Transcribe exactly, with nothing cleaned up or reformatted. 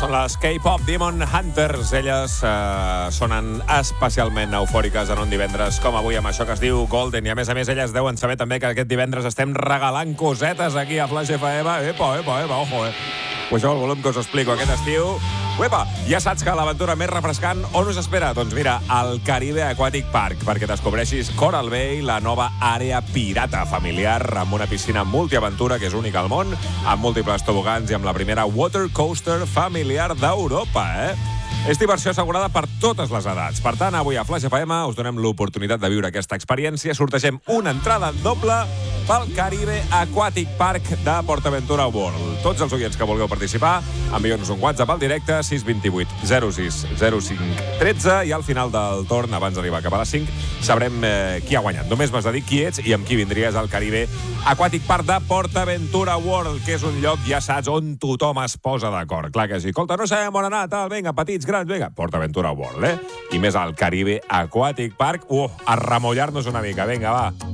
Són les K-pop Demon Hunters. Elles eh, sonen especialment eufòriques en un divendres com avui amb això que es diu Golden. I a més a més elles deuen saber també que aquest divendres estem regalant cosetes aquí a Flash F M. Epa, epa, epa, ojo, eh? Pujeu el volum que us explico aquest estiu. Uepa, ja saps que l'aventura més refrescant on us espera? Doncs mira, al Caribe Aquatic Park, perquè descobreixis Coral Bay, la nova àrea pirata familiar amb una piscina multiaventura que és única al món, amb múltiples tobogans i amb la primera water coaster familiar d'Europa, eh? És diversió assegurada per totes les edats. Per tant, avui a Flash F M us donem l'oportunitat de viure aquesta experiència. Sortegem una entrada doble pel Caribe Aquatic Park de PortAventura World. Tots els oients que vulgueu participar, envieu-nos un WhatsApp al directe sis dos vuit zero sis zero cinc un tres i al final del torn, abans d'arribar cap a les cinc, sabrem eh, qui ha guanyat. Només m'has de dir qui ets i amb qui vindries al Caribe Aquatic Park de PortAventura World, que és un lloc, ja saps, on tothom es posa d'acord. Clar que sí. Escolta, no sabem on anar, tal, vinga, petits, grans, vinga, PortAventura World, eh? I més al Caribe Aquatic Park. Uh, a remollar-nos una mica, vinga, va.